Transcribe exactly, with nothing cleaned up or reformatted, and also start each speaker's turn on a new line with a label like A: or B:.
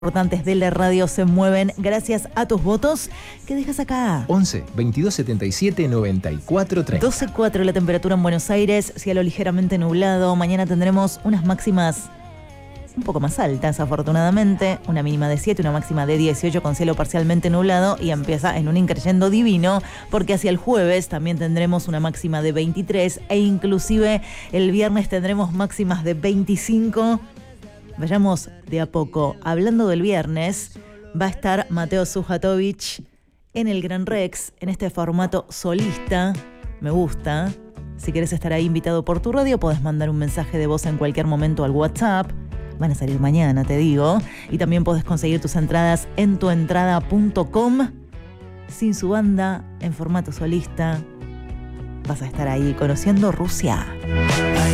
A: importantes de la radio se mueven gracias a tus votos. ¿Qué dejas acá?
B: once, veintidós, setenta y siete, noventa y cuatro, treinta.
A: doce cuatro la temperatura en Buenos Aires, cielo ligeramente nublado. Mañana tendremos unas máximas un poco más altas, afortunadamente. Una mínima de siete, una máxima de dieciocho con cielo parcialmente nublado. Y empieza en un increyendo divino, porque hacia el jueves también tendremos una máxima de veintitrés e inclusive el viernes tendremos máximas de veinticinco. Vayamos de a poco. Hablando del viernes, va a estar Mateo Sujatovich en el Gran Rex, en este formato solista. Me gusta. Si querés estar ahí invitado por tu radio, podés mandar un mensaje de voz en cualquier momento al WhatsApp. Van a salir mañana, te digo. Y también podés conseguir tus entradas en tuentrada punto com. Sin su banda, en formato solista. Vas a estar ahí conociendo Rusia.